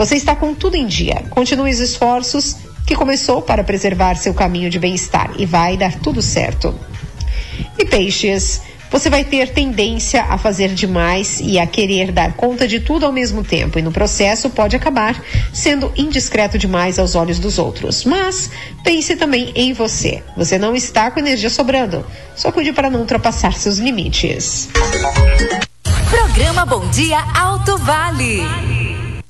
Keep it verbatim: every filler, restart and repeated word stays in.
Você está com tudo em dia. Continue os esforços que começou para preservar seu caminho de bem-estar e vai dar tudo certo. E Peixes, você vai ter tendência a fazer demais e a querer dar conta de tudo ao mesmo tempo, e no processo pode acabar sendo indiscreto demais aos olhos dos outros. Mas pense também em você. Você não está com energia sobrando. Só cuide para não ultrapassar seus limites. Programa Bom Dia Alto Vale.